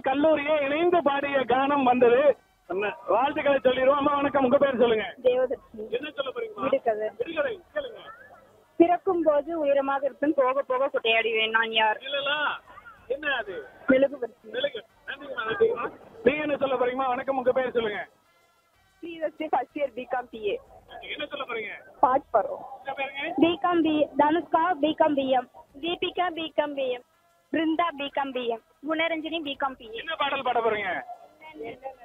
கல்லூரியை இணைந்து பாடிய கானம் வந்தது. வாழ்த்துக்களை சொல்லிடுவோம். அம்மா வணக்கம், உங்க பேர் சொல்லுங்க. தேவதர்ஷினி. என்ன சொல்ல போறீங்க? விடுகதை. விடுகதை கேளுங்க. பிறக்கும் போது உயரமாக இருப்பேன், போக போக குட்டையாடிவேன், நான் யார்? இல்லல, என்ன அது? மெழுகுவர்த்தி. மெழுகு. நன்றிங்கம்மா, நன்றிங்கம்மா. நீங்க என்ன சொல்ல போறீங்கம்மா? வணக்கம், உங்க பேர் சொல்லுங்க. Sridharshini, first year BCom BA. என்ன சொல்ல போறீங்க? பாட் பரோம். உங்க பேருங்க? BCom B. Dhanushka BCom PM. Deepika BCom PM. Brinda BCom PM. குணரஞ்சனி BCom BA. என்ன பாடல் பாட போறீங்க?